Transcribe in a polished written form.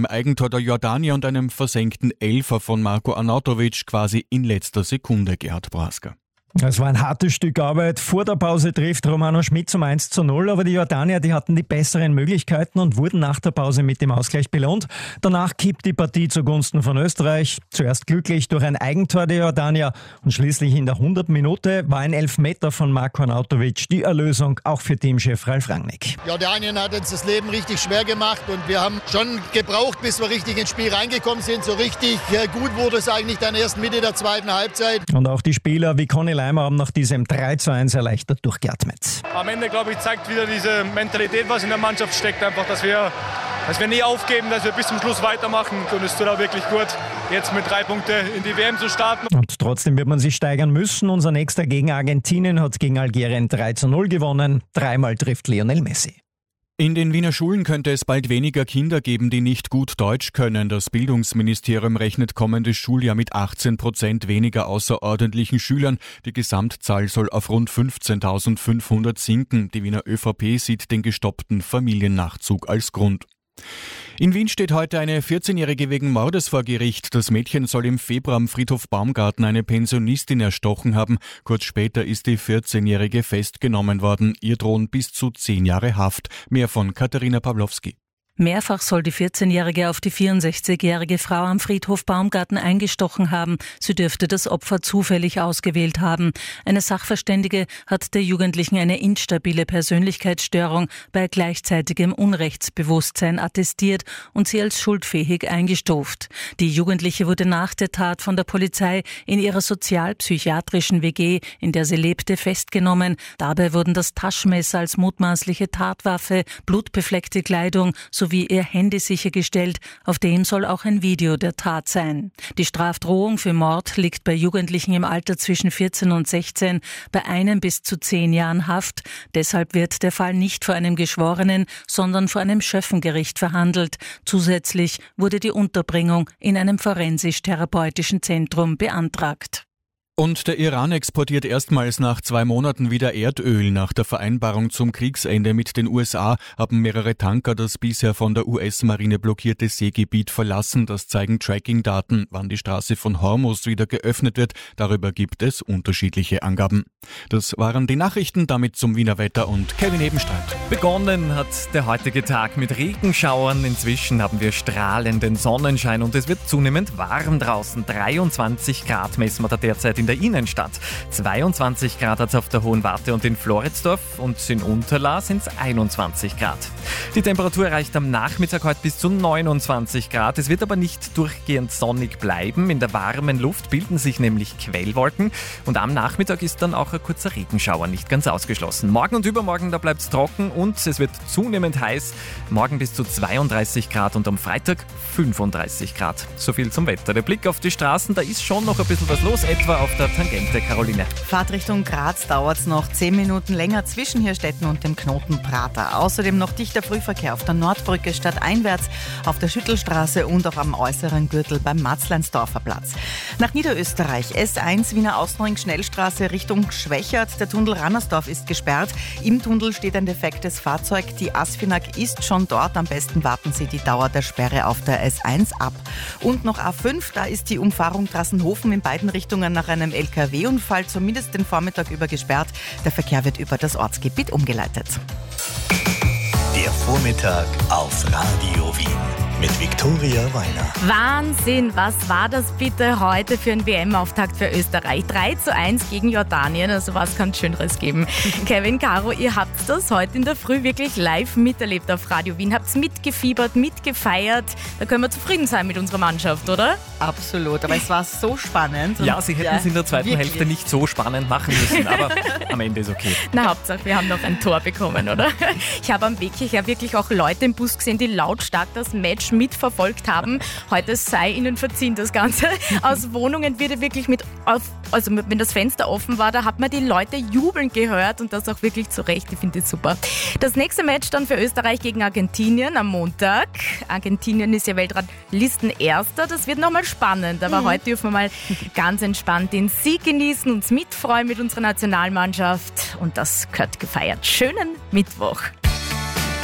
einem Eigentor der Jordanier und einem versenkten Elfer von Marko Arnautovic quasi in letzter Sekunde, Gerhard Brasker. Es war ein hartes Stück Arbeit. Vor der Pause trifft Romano Schmid zum 1:0, aber die Jordanier, die hatten die besseren Möglichkeiten und wurden nach der Pause mit dem Ausgleich belohnt. Danach kippt die Partie zugunsten von Österreich. Zuerst glücklich durch ein Eigentor der Jordanier und schließlich in der 100. Minute war ein Elfmeter von Marko Arnautovic die Erlösung, auch für Teamchef Ralf Rangnick. Jordanien hat uns das Leben richtig schwer gemacht und wir haben schon gebraucht, bis wir richtig ins Spiel reingekommen sind. So richtig gut wurde es eigentlich dann erst Mitte der zweiten Halbzeit. Und auch die Spieler wie Conny Leimer haben nach diesem 3:1 erleichtert durchgeatmet. Am Ende, glaube ich, zeigt wieder diese Mentalität, was in der Mannschaft steckt, einfach, dass wir nie aufgeben, dass wir bis zum Schluss weitermachen. Und es tut auch wirklich gut, jetzt mit 3 Punkten in die WM zu starten. Und trotzdem wird man sich steigern müssen. Unser nächster gegen Argentinien hat gegen Algerien 3:0 gewonnen. 3-mal trifft Lionel Messi. In den Wiener Schulen könnte es bald weniger Kinder geben, die nicht gut Deutsch können. Das Bildungsministerium rechnet kommendes Schuljahr mit 18% weniger außerordentlichen Schülern. Die Gesamtzahl soll auf rund 15.500 sinken. Die Wiener ÖVP sieht den gestoppten Familiennachzug als Grund. In Wien steht heute eine 14-Jährige wegen Mordes vor Gericht. Das Mädchen soll im Februar am Friedhof Baumgarten eine Pensionistin erstochen haben. Kurz später ist die 14-Jährige festgenommen worden. Ihr drohen bis zu 10 Jahre Haft. Mehr von Katharina Pawlowski. Mehrfach soll die 14-Jährige auf die 64-jährige Frau am Friedhof Baumgarten eingestochen haben. Sie dürfte das Opfer zufällig ausgewählt haben. Eine Sachverständige hat der Jugendlichen eine instabile Persönlichkeitsstörung bei gleichzeitigem Unrechtsbewusstsein attestiert und sie als schuldfähig eingestuft. Die Jugendliche wurde nach der Tat von der Polizei in ihrer sozialpsychiatrischen WG, in der sie lebte, festgenommen. Dabei wurden das Taschenmesser als mutmaßliche Tatwaffe, blutbefleckte Kleidung sowie ihr Handy sichergestellt. Auf dem soll auch ein Video der Tat sein. Die Strafdrohung für Mord liegt bei Jugendlichen im Alter zwischen 14 und 16 bei 1 bis zu 10 Jahren Haft. Deshalb wird der Fall nicht vor einem Geschworenen, sondern vor einem Schöffengericht verhandelt. Zusätzlich wurde die Unterbringung in einem forensisch-therapeutischen Zentrum beantragt. Und der Iran exportiert erstmals nach 2 Monaten wieder Erdöl. Nach der Vereinbarung zum Kriegsende mit den USA haben mehrere Tanker das bisher von der US-Marine blockierte Seegebiet verlassen. Das zeigen Tracking-Daten. Wann die Straße von Hormuz wieder geöffnet wird, darüber gibt es unterschiedliche Angaben. Das waren die Nachrichten, damit zum Wiener Wetter und Kevin Ebenstreit. Begonnen hat der heutige Tag mit Regenschauern. Inzwischen haben wir strahlenden Sonnenschein und es wird zunehmend warm draußen. 23 Grad messen wir da derzeit in der Innenstadt. 22 Grad hat es auf der Hohen Warte und in Floridsdorf und in Unterlaa sind es 21 Grad. Die Temperatur reicht am Nachmittag heute bis zu 29 Grad. Es wird aber nicht durchgehend sonnig bleiben. In der warmen Luft bilden sich nämlich Quellwolken und am Nachmittag ist dann auch ein kurzer Regenschauer nicht ganz ausgeschlossen. Morgen und übermorgen, da bleibt es trocken und es wird zunehmend heiß. Morgen bis zu 32 Grad und am Freitag 35 Grad. So viel zum Wetter. Der Blick auf die Straßen, da ist schon noch ein bisschen was los, etwa auf der Tangente, Caroline. Fahrt Richtung Graz dauert es noch 10 Minuten länger zwischen Hirstetten und dem Knoten Prater. Außerdem noch dichter Frühverkehr auf der Nordbrücke stadteinwärts, auf der Schüttelstraße und auch am äußeren Gürtel beim Matzleinsdorfer Platz. Nach Niederösterreich S1 Wiener Außenring Schnellstraße Richtung Schwächert. Der Tunnel Rannersdorf ist gesperrt. Im Tunnel steht ein defektes Fahrzeug. Die Asfinag ist schon dort. Am besten warten Sie die Dauer der Sperre auf der S1 ab. Und noch A5, da ist die Umfahrung Trassenhofen in beiden Richtungen nach einem LKW-Unfall zumindest den Vormittag über gesperrt. Der Verkehr wird über das Ortsgebiet umgeleitet. Der Vormittag auf Radio Wien mit Viktoria Weiner. Wahnsinn, was war das bitte heute für ein WM-Auftakt für Österreich? 3:1 gegen Jordanien, also was kann es Schöneres geben? Kevin, Caro, ihr habt das heute in der Früh wirklich live miterlebt auf Radio Wien, habt mitgefiebert, mitgefeiert. Da können wir zufrieden sein mit unserer Mannschaft, oder? Absolut, aber es war so spannend. Ja, sie hätten es in der zweiten Hälfte nicht so spannend machen müssen, aber am Ende ist okay. Na, Hauptsache, wir haben noch ein Tor bekommen, oder? Ich habe am Weg hierher wirklich auch Leute im Bus gesehen, die lautstark das Match mitverfolgt haben. Heute sei ihnen verziehen, das Ganze. Aus Wohnungen wird wirklich wenn das Fenster offen war, da hat man die Leute jubeln gehört und das auch wirklich zu Recht. Ich finde das super. Das nächste Match dann für Österreich gegen Argentinien am Montag. Argentinien ist ja Weltranglistenerster. Das wird nochmal spannend, aber heute dürfen wir mal ganz entspannt den Sieg genießen, uns mitfreuen mit unserer Nationalmannschaft und das gehört gefeiert. Schönen Mittwoch.